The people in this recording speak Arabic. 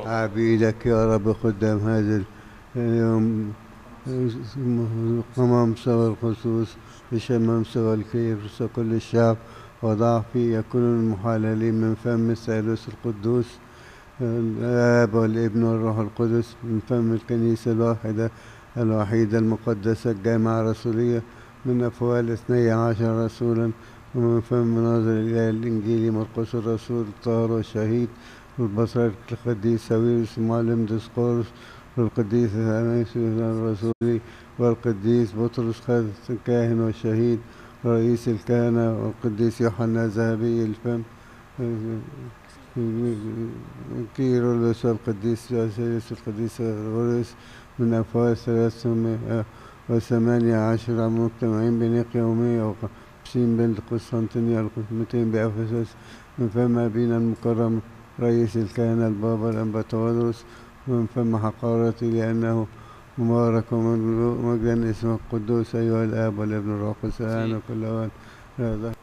عبيدك يا رب خدام هذا اليوم، قمامسة والخصوص بشمامسة والكيفرس وكل الشعب، وضع في يكون المحللين من فم الثالوث القدوس الآب والابن والروح القدس، من فم الكنيسة الواحدة الوحيدة المقدسة الجامعة الرسولية، من أفوال 12 رسولا، ومن فم ناظر الإله الإنجيلي مرقس الرسول الطاهر والشهيد، والبصرة القديس ساويرس معلم ديسقورس، والقديس أثناسيوس الرسولي، والقديس بطرس الكاهن والشهيد رئيس الكهنة، والقديس يوحنا الذهبي الفم، كيرلس والقديس يوسيوس القديس غوريس، من أفواه 318 مجتمعين بنيقيا يومية وخمسين بالقسطنطينية القسمتين بأفسس، من فم أبينا المكرم رئيس الكهنة البابا الأنبطولوس، ومن فم حقارتي لأنه مبارك ومجدا اسمه القدوس أيها الآب والابن والروح القدس الآن وكل أوان.